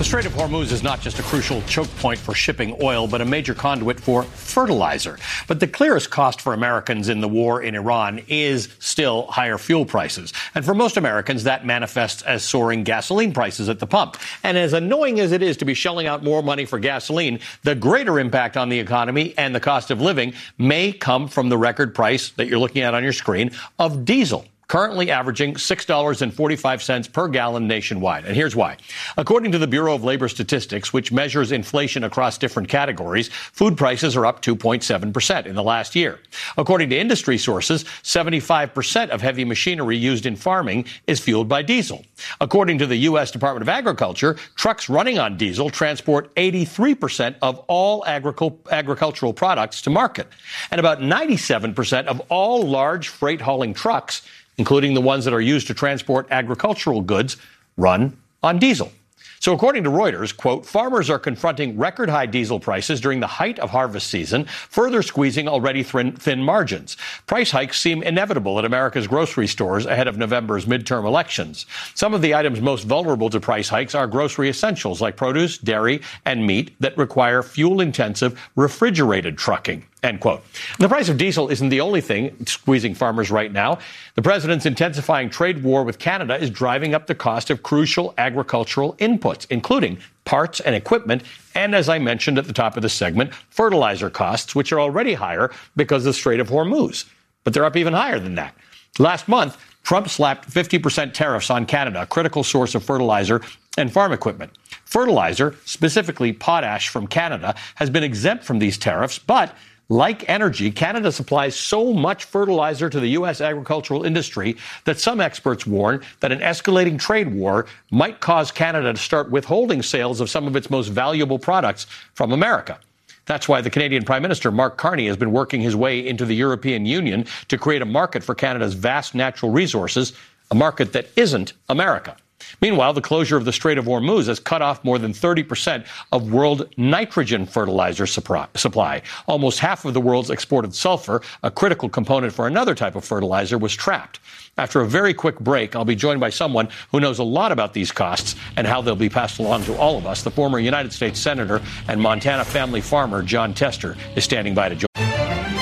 The Strait of Hormuz is not just a crucial choke point for shipping oil, but a major conduit for fertilizer. But the clearest cost for Americans in the war in Iran is still higher fuel prices. And for most Americans, that manifests as soaring gasoline prices at the pump. And as annoying as it is to be shelling out more money for gasoline, the greater impact on the economy and the cost of living may come from the record price that you're looking at on your screen of diesel, currently averaging $6.45 per gallon nationwide. And here's why. According to the Bureau of Labor Statistics, which measures inflation across different categories, food prices are up 2.7% in the last year. According to industry sources, 75% of heavy machinery used in farming is fueled by diesel. According to the U.S. Department of Agriculture, trucks running on diesel transport 83% of all agricultural products to market. And about 97% of all large freight hauling trucks, including the ones that are used to transport agricultural goods, run on diesel. So according to Reuters, quote, farmers are confronting record high diesel prices during the height of harvest season, further squeezing already thin margins. Price hikes seem inevitable at America's grocery stores ahead of November's midterm elections. Some of the items most vulnerable to price hikes are grocery essentials like produce, dairy, and meat that require fuel-intensive refrigerated trucking. End quote. The price of diesel isn't the only thing squeezing farmers right now. The president's intensifying trade war with Canada is driving up the cost of crucial agricultural inputs, including parts and equipment, and as I mentioned at the top of the segment, fertilizer costs, which are already higher because of the Strait of Hormuz. But they're up even higher than that. Last month, Trump slapped 50% tariffs on Canada, a critical source of fertilizer and farm equipment. Fertilizer, specifically potash from Canada, has been exempt from these tariffs, but like energy, Canada supplies so much fertilizer to the U.S. agricultural industry that some experts warn that an escalating trade war might cause Canada to start withholding sales of some of its most valuable products from America. That's why the Canadian Prime Minister, Mark Carney, has been working his way into the European Union to create a market for Canada's vast natural resources, a market that isn't America. Meanwhile, the closure of the Strait of Hormuz has cut off more than 30% of world nitrogen fertilizer supply. Almost half of the world's exported sulfur, a critical component for another type of fertilizer, was trapped. After a very quick break, I'll be joined by someone who knows a lot about these costs and how they'll be passed along to all of us. The former United States Senator and Montana family farmer, Jon Tester, is standing by to join